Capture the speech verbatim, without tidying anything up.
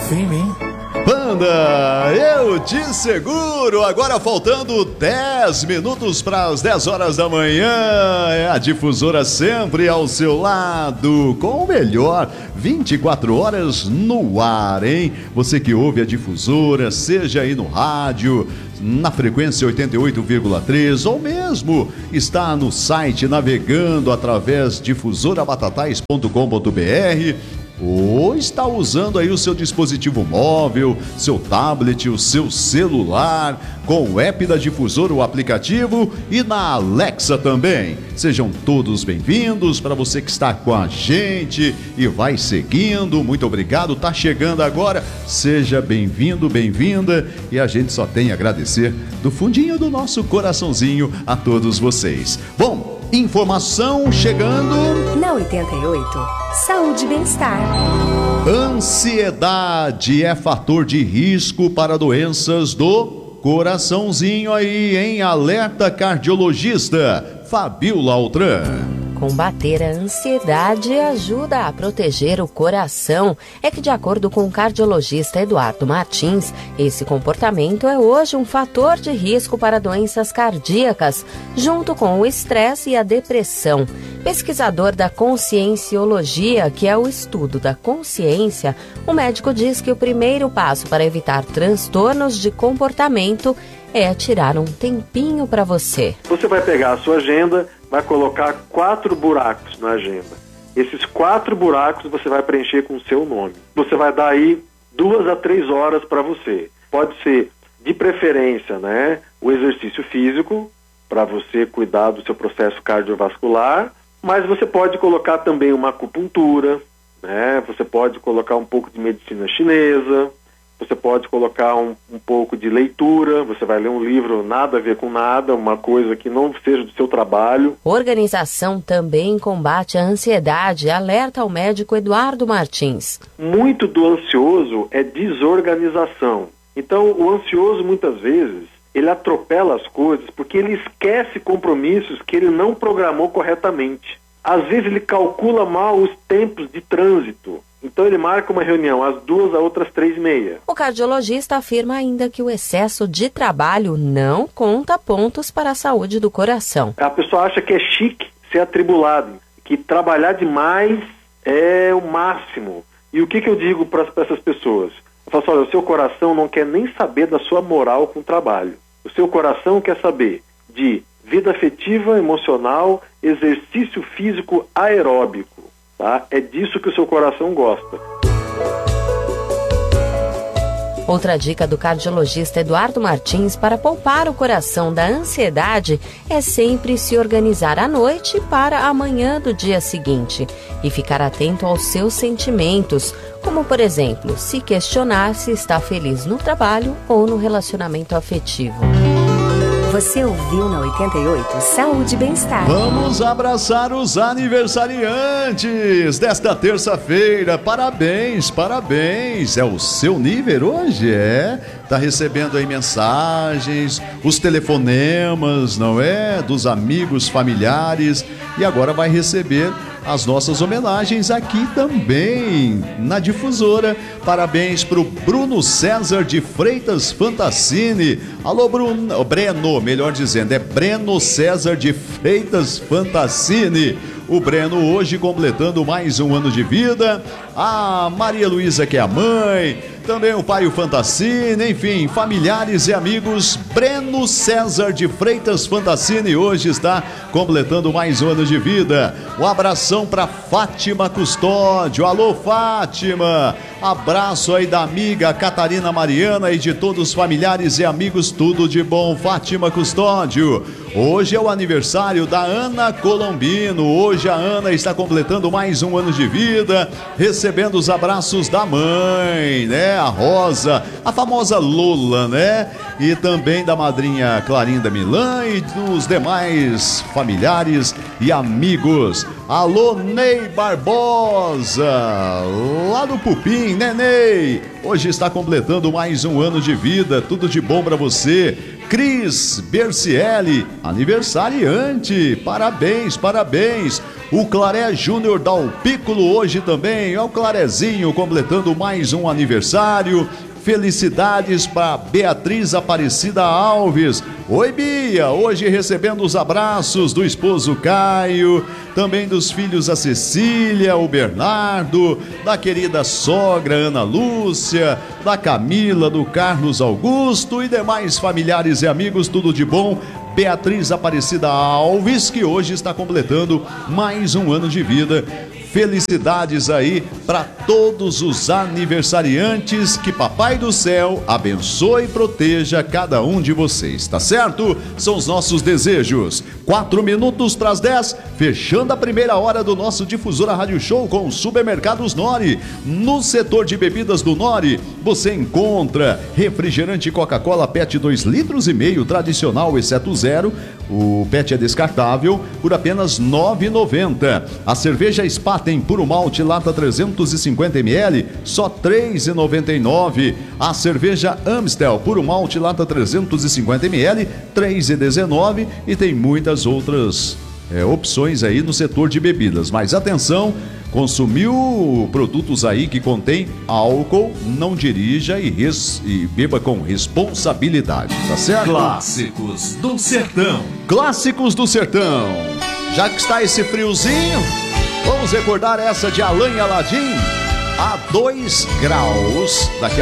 firme, hein? Banda, eu te seguro. Agora faltando dez minutos para as dez horas da manhã. É a Difusora sempre ao seu lado, com o melhor vinte e quatro horas no ar, hein? Você que ouve a Difusora, seja aí no rádio, na frequência oitenta e oito vírgula três, ou mesmo está no site navegando através difusora batatais ponto com ponto br, ou está usando aí o seu dispositivo móvel, seu tablet, o seu celular, com o app da Difusora, o aplicativo, e na Alexa também. Sejam todos bem-vindos. Para você que está com a gente e vai seguindo, muito obrigado. Tá chegando agora, seja bem-vindo, bem-vinda, e a gente só tem a agradecer do fundinho do nosso coraçãozinho a todos vocês. Bom, informação chegando na oitenta e oito, saúde e bem-estar. Ansiedade é fator de risco para doenças do coraçãozinho aí, hein? Alerta cardiologista Fabiola Altran. Combater a ansiedade ajuda a proteger o coração. É que, de acordo com o cardiologista Eduardo Martins, esse comportamento é hoje um fator de risco para doenças cardíacas, junto com o estresse e a depressão. Pesquisador da conscienciologia, que é o estudo da consciência, o médico diz que o primeiro passo para evitar transtornos de comportamento é tirar um tempinho para você. Você vai pegar a sua agenda, vai colocar quatro buracos na agenda. Esses quatro buracos você vai preencher com o seu nome. Você vai dar aí duas a três horas para você. Pode ser, de preferência, né, o exercício físico, para você cuidar do seu processo cardiovascular, mas você pode colocar também uma acupuntura, né, você pode colocar um pouco de medicina chinesa, você pode colocar um, um pouco de leitura, você vai ler um livro nada a ver com nada, uma coisa que não seja do seu trabalho. Organização também combate a ansiedade, alerta ao médico Eduardo Martins. Muito do ansioso é desorganização. Então, o ansioso, muitas vezes, ele atropela as coisas porque ele esquece compromissos que ele não programou corretamente. Às vezes, ele calcula mal os tempos de trânsito. Então ele marca uma reunião às duas, a outras três e meia. O cardiologista afirma ainda que o excesso de trabalho não conta pontos para a saúde do coração. A pessoa acha que é chique ser atribulado, que trabalhar demais é o máximo. E o que, que eu digo para essas pessoas? Eu falo assim, olha, o seu coração não quer nem saber da sua moral com o trabalho. O seu coração quer saber de vida afetiva, emocional, exercício físico aeróbico. Tá? É disso que o seu coração gosta. Outra dica do cardiologista Eduardo Martins para poupar o coração da ansiedade é sempre se organizar à noite para amanhã do dia seguinte e ficar atento aos seus sentimentos, como, por exemplo, se questionar se está feliz no trabalho ou no relacionamento afetivo. Você ouviu na oitenta e oito Saúde e Bem-Estar. Vamos abraçar os aniversariantes desta terça-feira. Parabéns, parabéns. É o seu nível hoje, é? Tá recebendo aí mensagens, os telefonemas, não é? Dos amigos, familiares. E agora vai receber as nossas homenagens aqui também na Difusora. Parabéns pro Bruno César de Freitas Fantassini. Alô, Bruno, Breno, melhor dizendo, é Breno César de Freitas Fantassini. O Breno hoje completando mais um ano de vida. A Maria Luísa, que é a mãe, também o pai, o Fantassini, enfim, familiares e amigos. Breno César de Freitas Fantassini hoje está completando mais um ano de vida. Um abração para Fátima Custódio. Alô, Fátima. Abraço aí da amiga Catarina Mariana e de todos os familiares e amigos. Tudo de bom, Fátima Custódio. Hoje é o aniversário da Ana Colombino. Hoje a Ana está completando mais um ano de vida, recebendo os abraços da mãe, né? A Rosa, a famosa Lola, né? E também da madrinha Clarinda Milan e dos demais familiares e amigos. Alô, Ney Barbosa, lá do Pupim, né, Ney? Hoje está completando mais um ano de vida. Tudo de bom para você. Cris Bercielli, aniversariante. Parabéns, parabéns. O Claré Júnior dá o Piccolo hoje também. É o Clarezinho completando mais um aniversário. Felicidades para Beatriz Aparecida Alves. Oi, Bia, hoje recebendo os abraços do esposo Caio, também dos filhos a Cecília, o Bernardo, da querida sogra Ana Lúcia, da Camila, do Carlos Augusto e demais familiares e amigos, tudo de bom. Beatriz Aparecida Alves, que hoje está completando mais um ano de vida. Felicidades aí para todos os aniversariantes, que Papai do Céu abençoe e proteja cada um de vocês, tá certo? São os nossos desejos. Quatro minutos para as dez, fechando a primeira hora do nosso Difusora Rádio Show com Supermercados Nori. No setor de bebidas do Nori, você encontra refrigerante Coca-Cola Pet dois litros e meio tradicional, exceto zero. O Pet é descartável por apenas nove reais e noventa centavos. A cerveja Spaten Puro Malte lata trezentos e cinquenta mililitros, só três reais e noventa e nove centavos. A cerveja Amstel Puro Malte lata trezentos e cinquenta mililitros, três reais e dezenove centavos. E tem muitas outras é, opções aí no setor de bebidas. Mas atenção, consumiu produtos aí que contém álcool, não dirija e, res, e beba com responsabilidade, tá certo? Clássicos do Sertão. Clássicos do Sertão. Já que está esse friozinho, vamos recordar essa de Alain Aladim, a dois graus. Daqui a